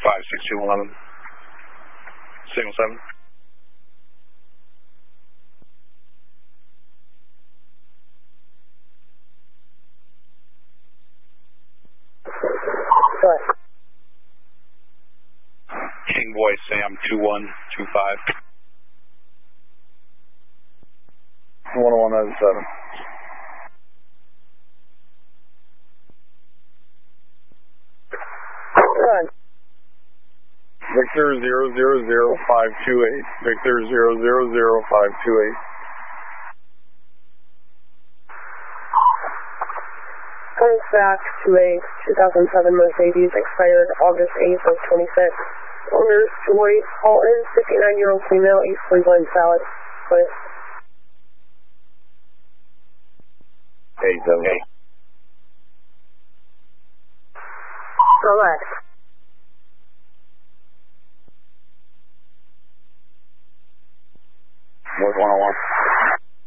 56211. Signal 7. What? King Boy Sam 2125. 10197. Run. Victor 000528. Victor 000528. Comes back to a 2007 Mercedes expired August 8th of 26. Owners Joy Halton, 59-year-old female, East Cleveland, South. Cliff. 878. Correct. North 101.